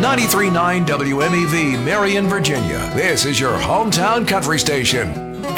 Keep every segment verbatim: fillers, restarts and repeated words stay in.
ninety-three point nine W M E V, Marion, Virginia. This is your hometown country station.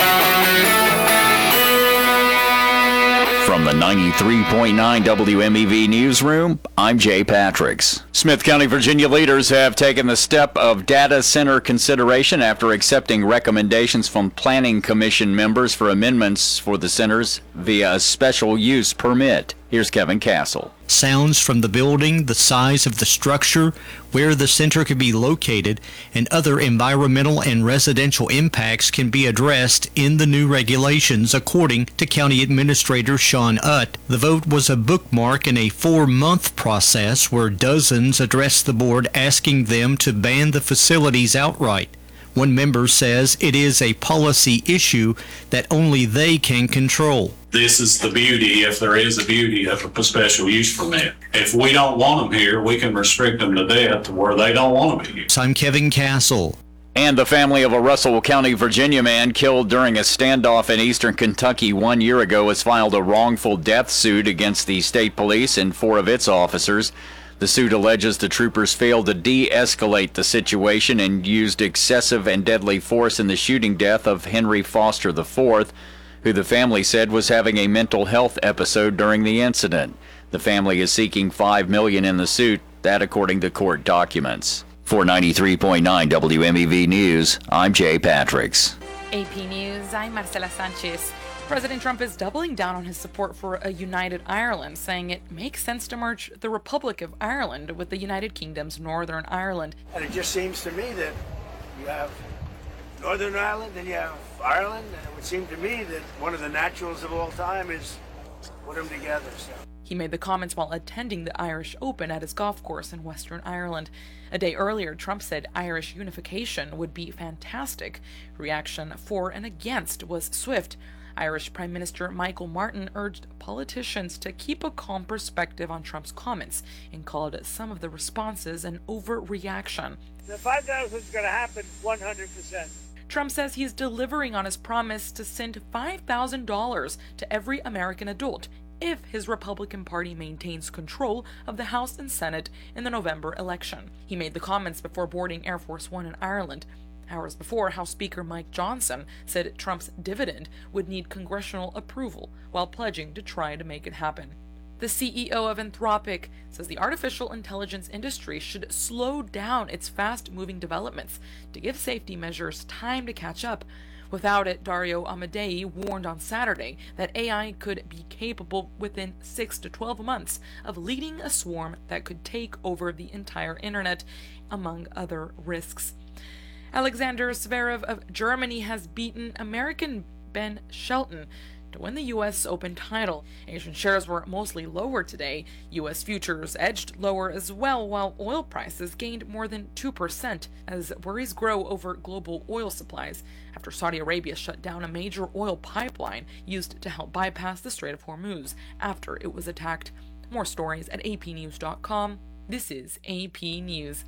From the ninety-three point nine W M E V newsroom, I'm Jay Patricks. Smith County, Virginia leaders have taken the step of data center consideration after accepting recommendations from Planning Commission members for amendments for the centers via a special use permit. Here's Kevin Castle. Sounds from the building, the size of the structure, where the center could be located, and other environmental and residential impacts can be addressed in the new regulations, according to County Administrator Sean Utt. The vote was a bookmark in a four-month process where dozens addressed the board asking them to ban the facilities outright. One member says it is a policy issue that only they can control. This is the beauty, if there is a beauty, of a special use permit. If we don't want them here, we can restrict them to death to where they don't want to be here. I'm Kevin Castle. And the family of a Russell County, Virginia man killed during a standoff in eastern Kentucky one year ago has filed a wrongful death suit against the state police and four of its officers. The suit alleges the troopers failed to de-escalate the situation and used excessive and deadly force in the shooting death of Henry Foster the fourth, who the family said was having a mental health episode during the incident. The family is seeking five million dollars in the suit, that according to court documents. For ninety-three point nine W M E V News, I'm Jay Patricks. A P News, I'm Marcela Sanchez. President Trump is doubling down on his support for a united Ireland, saying it makes sense to merge the Republic of Ireland with the United Kingdom's Northern Ireland. And it just seems to me that you have Northern Ireland and you have Ireland, and it would seem to me that one of the naturals of all time is put them together. So. He made the comments while attending the Irish Open at his golf course in Western Ireland. A day earlier, Trump said Irish unification would be fantastic. Reaction for and against was swift. Irish Prime Minister Michael Martin urged politicians to keep a calm perspective on Trump's comments and called some of the responses an overreaction. The five thousand is going to happen one hundred percent. Trump says he's delivering on his promise to send five thousand dollars to every American adult if his Republican Party maintains control of the House and Senate in the November election. He made the comments before boarding Air Force One in Ireland. Hours before, House Speaker Mike Johnson said Trump's dividend would need congressional approval while pledging to try to make it happen. The C E O of Anthropic says the artificial intelligence industry should slow down its fast-moving developments to give safety measures time to catch up. Without it, Dario Amodei warned on Saturday that A I could be capable within six to twelve months of leading a swarm that could take over the entire internet, among other risks. Alexander Zverev of Germany has beaten American Ben Shelton to win the U S Open title. Asian shares were mostly lower today. U S futures edged lower as well, while oil prices gained more than two percent as worries grow over global oil supplies after Saudi Arabia shut down a major oil pipeline used to help bypass the Strait of Hormuz after it was attacked. More stories at A P news dot com. This is A P News.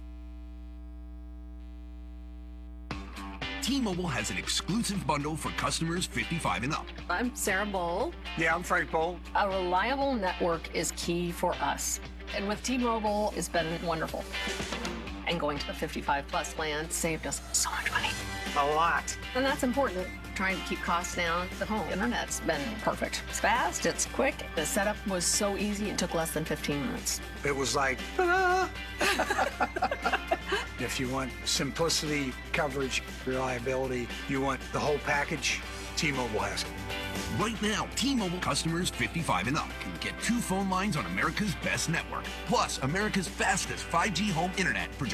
T-Mobile has an exclusive bundle for customers fifty-five and up. I'm Sarah Bowl. Yeah, I'm Frank Bowl. A reliable network is key for us. And with T-Mobile, it's been wonderful. And going to the fifty-five plus plan saved us so much money. A lot. And that's important. Trying to keep costs down. The home internet's been perfect. It's fast, it's quick. The setup was so easy, it took less than fifteen minutes. It was like, ta-da! If you want simplicity, coverage, reliability, you want the whole package, T-Mobile has it. Right now, T-Mobile customers fifty-five and up can get two phone lines on America's best network, plus America's fastest five G home internet for